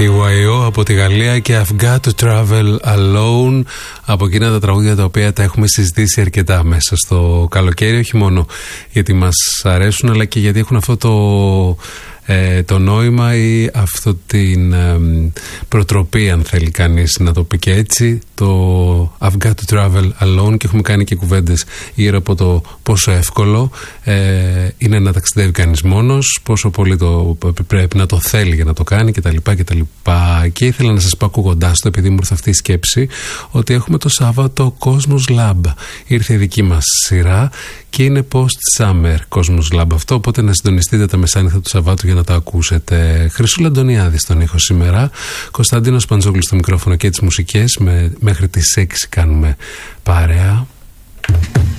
TYO από τη Γαλλία και I've got to travel alone, από εκείνα τα τραγούδια τα οποία τα έχουμε συζητήσει αρκετά μέσα στο καλοκαίρι, όχι μόνο γιατί μας αρέσουν αλλά και γιατί έχουν αυτό το νόημα ή αυτό την προτροπή, αν θέλει κανείς να το πει και έτσι, το I've got to travel alone, και έχουμε κάνει και κουβέντες γύρω από το πόσο εύκολο είναι να ταξιδεύει κανείς μόνος, πόσο πολύ πρέπει να το θέλει για να το κάνει κτλ. Και ήθελα να σας πω ακούγοντάς το, επειδή μου ήρθε αυτή η σκέψη, ότι έχουμε το Σάββατο Cosmos Lab. Ήρθε η δική μας σειρά και είναι Post Summer Cosmos Lab αυτό, οπότε να συντονιστείτε τα μεσάνυχτα του Σαββάτου για να τα ακούσετε. Χρυσούλα Αντωνιάδη στον ήχο σήμερα, Κωνσταντίνος Παντζόγλου στο μικρόφωνο και τις μουσικές. Μέχρι τις 6 κάνουμε παρέα.